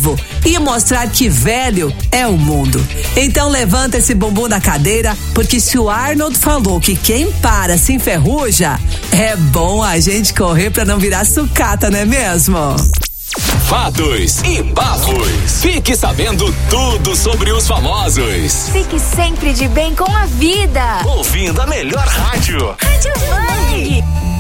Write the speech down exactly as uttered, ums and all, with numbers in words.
novo e mostrar que velho é o mundo. Então levanta esse bumbum da cadeira, porque se o Arnold falou que quem para se enferruja, é bom a gente correr pra não virar sucata, não é mesmo? Fatos e bafos. Fique sabendo tudo sobre os famosos. Fique sempre de bem com a vida. Ouvindo a melhor rádio. Rádio Bang.